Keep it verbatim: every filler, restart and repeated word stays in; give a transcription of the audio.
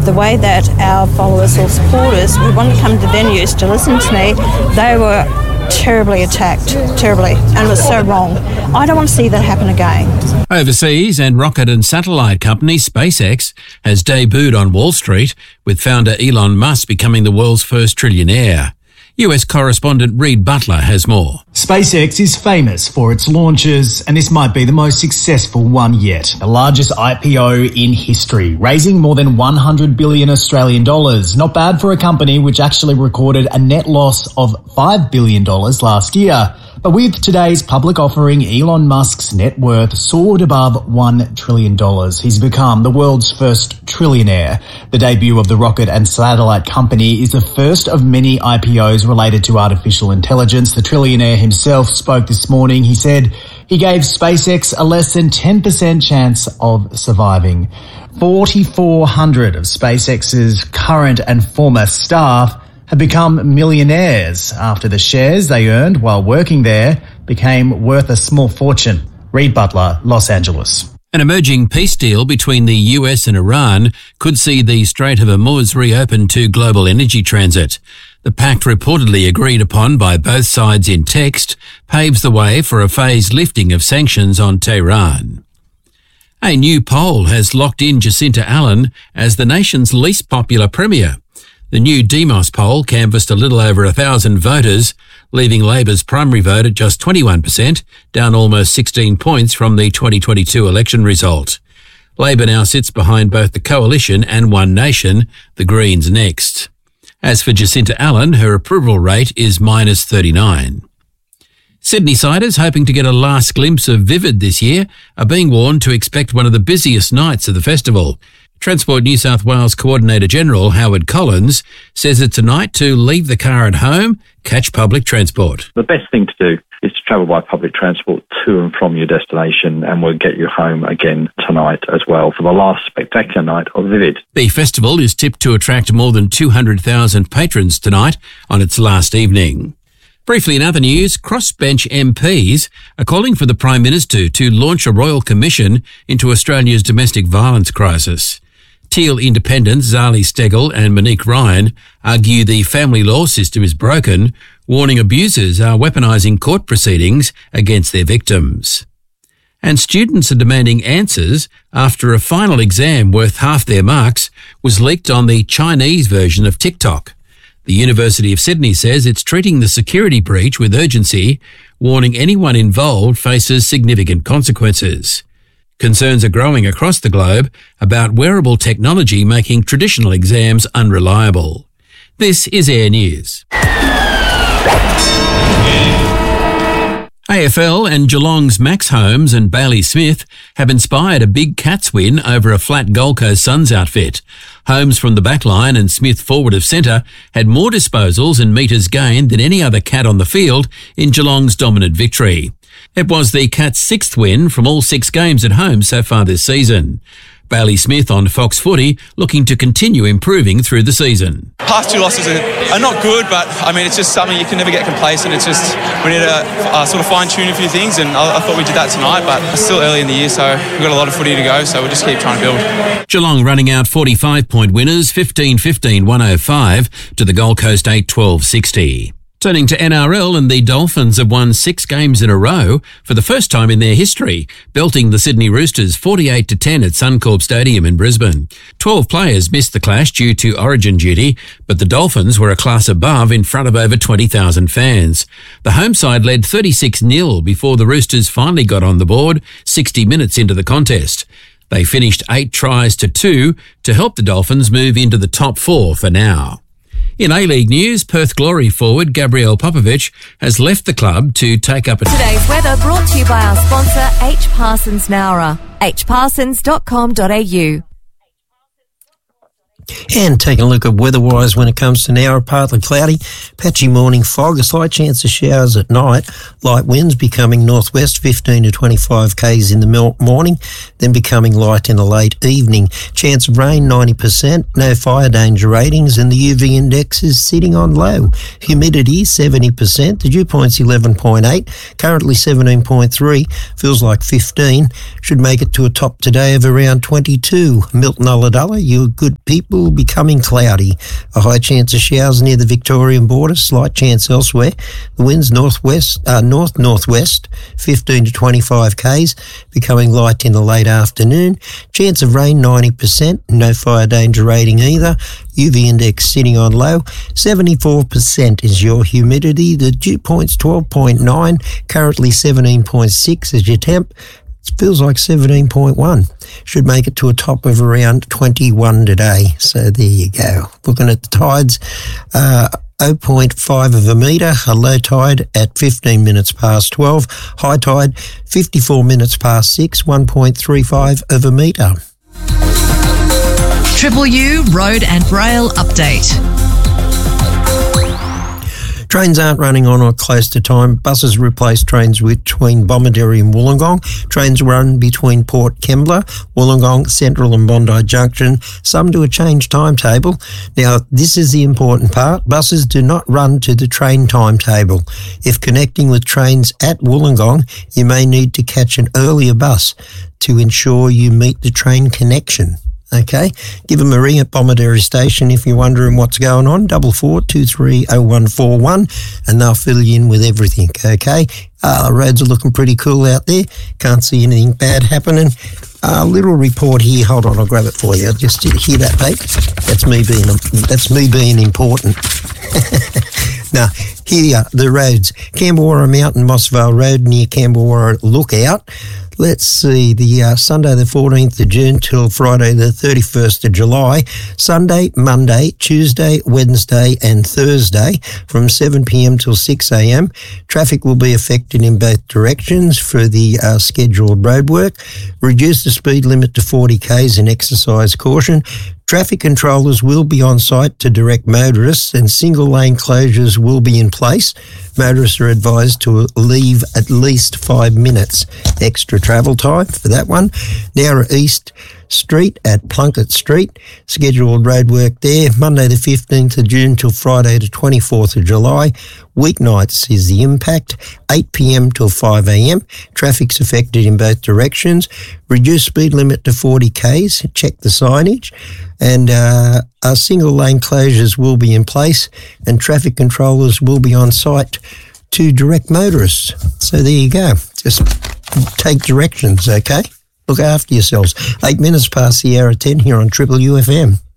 the way that our followers or supporters who wanted to come to venues to listen to me, they were terribly attacked, terribly, and it was so wrong. I don't want to see that happen again. Overseas, and rocket and satellite company SpaceX has debuted on Wall Street, with founder Elon Musk becoming the world's first trillionaire. U S correspondent Reid Butler has more. SpaceX is famous for its launches, and this might be the most successful one yet. The largest I P O in history, raising more than one hundred billion Australian dollars. Not bad for a company which actually recorded a net loss of five billion dollars last year. But with today's public offering, Elon Musk's net worth soared above one trillion dollars. He's become the world's first trillionaire. The debut of the rocket and satellite company is the first of many I P Os related to artificial intelligence. The trillionaire himself spoke this morning. He said he gave SpaceX a less than ten percent chance of surviving. four thousand four hundred of SpaceX's current and former staff have become millionaires after the shares they earned while working there became worth a small fortune. Reid Butler, Los Angeles. An emerging peace deal between the U S and Iran could see the Strait of Hormuz reopened to global energy transit. The pact, reportedly agreed upon by both sides in text, paves the way for a phased lifting of sanctions on Tehran. A new poll has locked in Jacinta Allen as the nation's least popular premier. The new Demos poll canvassed a little over a thousand voters, leaving Labor's primary vote at just twenty-one percent, down almost sixteen points from the twenty twenty-two election result. Labor now sits behind both the Coalition and One Nation, the Greens next. As for Jacinta Allen, her approval rate is minus thirty-nine. Sydney-siders hoping to get a last glimpse of Vivid this year are being warned to expect one of the busiest nights of the festival. Transport New South Wales Coordinator-General Howard Collins says it's a night to leave the car at home, catch public transport. The best thing to do is to travel by public transport to and from your destination, and we'll get you home again tonight as well for the last spectacular night of Vivid. The festival is tipped to attract more than two hundred thousand patrons tonight on its last evening. Briefly in other news, crossbench M Ps are calling for the Prime Minister to launch a royal commission into Australia's domestic violence crisis. Teal independents Zali Steggall and Monique Ryan argue the family law system is broken, warning abusers are weaponising court proceedings against their victims. And students are demanding answers after a final exam worth half their marks was leaked on the Chinese version of TikTok. The University of Sydney says it's treating the security breach with urgency, warning anyone involved faces significant consequences. Concerns are growing across the globe about wearable technology making traditional exams unreliable. This is Air News. A F L and Geelong's Max Holmes and Bailey Smith have inspired a big Cats win over a flat Gold Coast Suns outfit. Holmes from the back line and Smith forward of centre had more disposals and metres gained than any other Cat on the field in Geelong's dominant victory. It was the Cats' sixth win from all six games at home so far this season. Bailey Smith on Fox Footy looking to continue improving through the season. Past two losses are, are not good, but I mean, it's just something you can never get complacent. It's just, we need to uh, sort of fine-tune a few things, and I, I thought we did that tonight, but it's still early in the year, so we've got a lot of footy to go, so we'll just keep trying to build. Geelong running out forty-five point winners, fifteen fifteen one oh five to the Gold Coast eight twelve sixty. Turning to N R L, and the Dolphins have won six games in a row for the first time in their history, belting the Sydney Roosters forty-eight to ten at Suncorp Stadium in Brisbane. Twelve players missed the clash due to origin duty, but the Dolphins were a class above in front of over twenty thousand fans. The home side led thirty-six nil before the Roosters finally got on the board sixty minutes into the contest. They finished eight tries to two to help the Dolphins move into the top four for now. In A-League news, Perth Glory forward Gabriel Popovich has left the club to take up a... Today's weather brought to you by our sponsor, H. Parsons Nowra, h parsons dot com dot a u. And taking a look at weather-wise when it comes to now, partly cloudy, patchy morning fog, a slight chance of showers at night, light winds becoming northwest fifteen to twenty-five k's in the morning, then becoming light in the late evening. Chance of rain ninety percent, no fire danger ratings, and the U V index is sitting on low. Humidity seventy percent, the dew point's eleven point eight, currently seventeen point three, feels like fifteen, should make it to a top today of around twenty-two. Milton Ulladulla, you good people. stable, becoming cloudy. A high chance of showers near the Victorian border, slight chance elsewhere. The winds northwest, uh, north-northwest, fifteen to twenty-five k's, becoming light in the late afternoon. Chance of rain, ninety percent, no fire danger rating either. U V index sitting on low. seventy-four percent is your humidity. The dew point's twelve point nine, currently seventeen point six is your temp. It feels like seventeen point one. Should make it to a top of around twenty-one today. So there you go. Looking at the tides, uh, zero point five of a metre, a low tide at fifteen minutes past twelve. High tide, fifty-four minutes past six, one point three five of a metre. Triple U Road and Rail Update. Trains aren't running on or close to time. Buses replace trains between Bomaderry and Wollongong. Trains run between Port Kembla, Wollongong, Central and Bondi Junction. Some do a change timetable. Now, this is the important part. Buses do not run to the train timetable. If connecting with trains at Wollongong, you may need to catch an earlier bus to ensure you meet the train connection. Okay, give them a ring at Bomaderry Station if you're wondering what's going on, double four two three oh one four one, and they'll fill you in with everything, okay? Uh, the roads are looking pretty cool out there. Can't see anything bad happening. A uh, little report here. Hold on, I'll grab it for you. Just hear that, mate? That's me being that's me being important. Now, here are the roads. Camberwarra Mountain, Mossvale Road near Camberwarra Lookout. Let's see, the uh, Sunday the fourteenth of June till Friday the thirty-first of July. Sunday, Monday, Tuesday, Wednesday and Thursday from seven p.m. till six a.m. Traffic will be affected in both directions for the uh, scheduled roadwork. Reduce the speed limit to forty k's and exercise caution. Traffic controllers will be on site to direct motorists and single lane closures will be in place. Motorists are advised to leave at least five minutes extra travel time for that one. Nowra East Street at Plunkett Street, scheduled roadwork there, Monday the fifteenth of June till Friday the twenty-fourth of July. Weeknights is the impact, eight p.m. till five a.m. Traffic's affected in both directions. Reduce speed limit to forty k's, check the signage, and uh, our single lane closures will be in place and traffic controllers will be on site to direct motorists. So there you go. Just take directions, okay? Look after yourselves. Eight minutes past the hour of ten here on Triple U F M.